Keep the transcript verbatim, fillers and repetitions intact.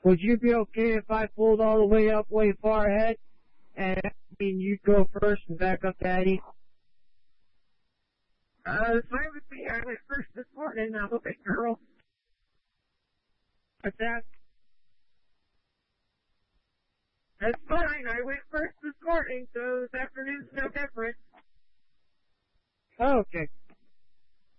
would you be okay if I pulled all the way up way far ahead? And I mean, you'd go first and back up Daddy? Uh, it's fine with me. I went first this morning, now look at girl. What's that? That's fine. I went first this morning, so this afternoon's no different. Oh, okay.